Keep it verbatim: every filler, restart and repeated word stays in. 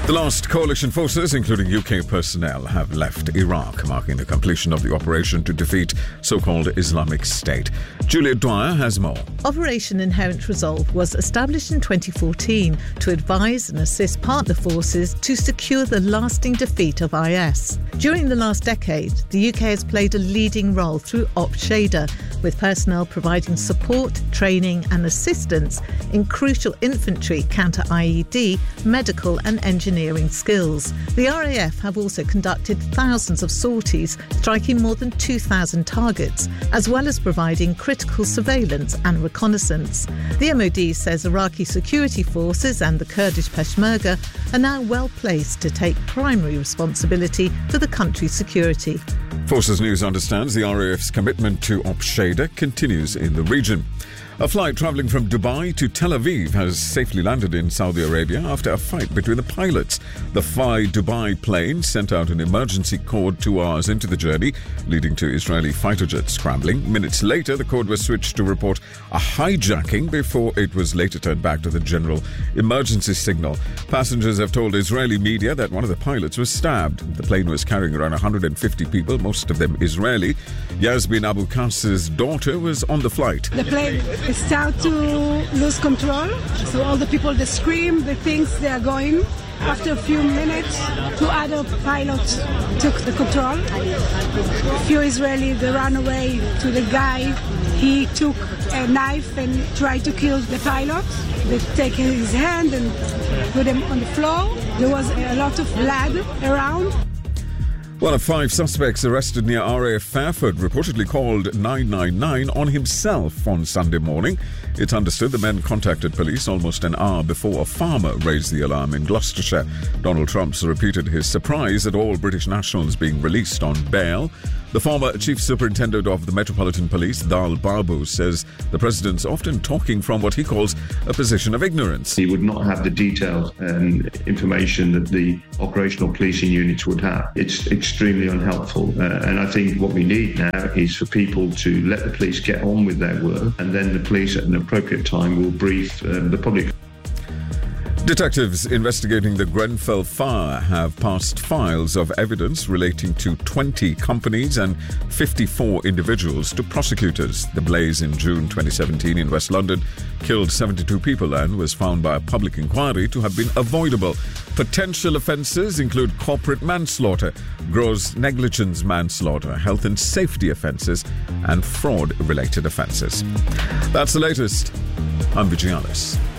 The last coalition forces, including U K personnel, have left Iraq, marking the completion of the operation to defeat so-called Islamic State. Juliet Dwyer has more. Operation Inherent Resolve was established in twenty fourteen to advise and assist partner forces to secure the lasting defeat of I S. During the last decade, the U K has played a leading role through Op Shader, with personnel providing support, training and assistance in crucial infantry, counter-I E D, medical and engineering skills. The R A F have also conducted thousands of sorties, striking more than two thousand targets, as well as providing critical surveillance and reconnaissance. The M O D says Iraqi security forces and the Kurdish Peshmerga are now well placed to take primary responsibility for the country's security. Forces News understands the R A F's commitment to Op Shader continues in the region. A flight travelling from Dubai to Tel Aviv has safely landed in Saudi Arabia after a fight between the pilots. The Fly Dubai plane sent out an emergency code two hours into the journey, leading to Israeli fighter jets scrambling. Minutes later, the code was switched to report a hijacking before it was later turned back to the general emergency signal. Passengers have told Israeli media that one of the pilots was stabbed. The plane was carrying around one hundred fifty people, most of them Israeli. Yasmin Abu Qas's daughter was on the flight. The plane start to lose control, so all the people they scream, they think they are going. After a few minutes, two other pilots took the control. A few Israelis they ran away to the guy. He took a knife and tried to kill the pilot. They take his hand and put him on the floor. There was a lot of blood around. One of five suspects arrested near R A F Fairford reportedly called nine nine nine on himself on Sunday morning. It's understood the men contacted police almost an hour before a farmer raised the alarm in Gloucestershire. Donald Trump's repeated his surprise at all British nationals being released on bail. The former Chief Superintendent of the Metropolitan Police, Dal Babu, says the president's often talking from what he calls a position of ignorance. He would not have the detailed um, information that the operational policing units would have. It's extremely unhelpful. Uh, and I think what we need now is for people to let the police get on with their work, and then the police at an appropriate time will brief uh, the public. Detectives investigating the Grenfell fire have passed files of evidence relating to twenty companies and fifty-four individuals to prosecutors. The blaze in June twenty seventeen in West London killed seventy-two people and was found by a public inquiry to have been avoidable. Potential offences include corporate manslaughter, gross negligence manslaughter, health and safety offences and fraud-related offences. That's the latest. I'm Vijayanis.